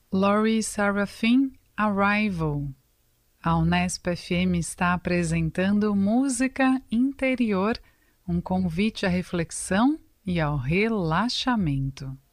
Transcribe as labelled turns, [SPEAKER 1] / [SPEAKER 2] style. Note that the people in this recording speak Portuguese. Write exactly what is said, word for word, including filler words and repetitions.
[SPEAKER 1] Laurie Sarafin, Arrival. A Unesp F M está apresentando Música Interior, um convite à reflexão e ao relaxamento.